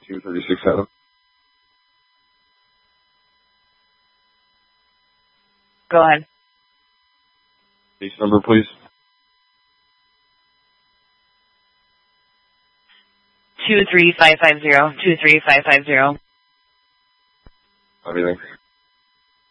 2367. Go ahead. Case number, please. 23550. 23550. Everything.